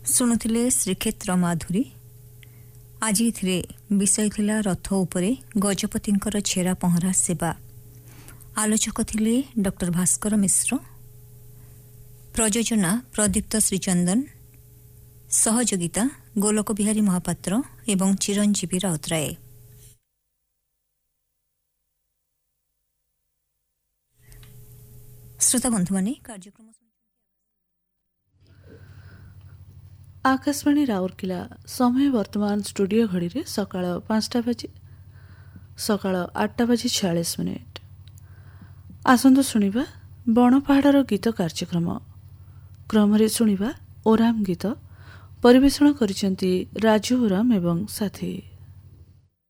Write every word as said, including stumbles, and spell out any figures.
ଶୁଣୁଥିଲେ ଶ୍ରୀକ୍ଷେତ୍ର ମାଧୁରୀ। ଆଜି ଏଥିରେ ବିଷୟ ଥିଲା ରଥ ଉପରେ ଗଜପତିଙ୍କର ଛେରା ପହଁରା ସେବା। ଆଲୋଚକ ଥିଲେ ଡକ୍ଟର ଭାସ୍କର ମିଶ୍ର, ପ୍ରଯୋଜନା ପ୍ରଦୀପ୍ତ ଶ୍ରୀଚନ୍ଦନ, ସହଯୋଗିତା ଗୋଲକ ବିହାରୀ ମହାପାତ୍ର ଏବଂ ଚିରଞ୍ଜୀବୀ ରାଉତରାୟ। ଶ୍ରୋତା ବନ୍ଧୁମାନେ, କାର୍ଯ୍ୟକ୍ରମ ଆକାଶବାଣୀ ରାଉରକେଲା। ସମୟ ବର୍ତ୍ତମାନ ଷ୍ଟୁଡିଓ ଘଡ଼ିରେ ସକାଳ ପାଞ୍ଚଟା ବାଜି ସକାଳ ଆଠଟା ବାଜି ଛୟାଳିଶ ମିନିଟ୍। ଆସନ୍ତୁ ଶୁଣିବା ବଣପାହାଡ଼ର ଗୀତ କାର୍ଯ୍ୟକ୍ରମ। କ୍ରମରେ ଶୁଣିବା ଓରାମ ଗୀତ। ପରିବେଷଣ କରିଛନ୍ତି ରାଜୁ ଓରାମ ଏବଂ ସାଥୀ।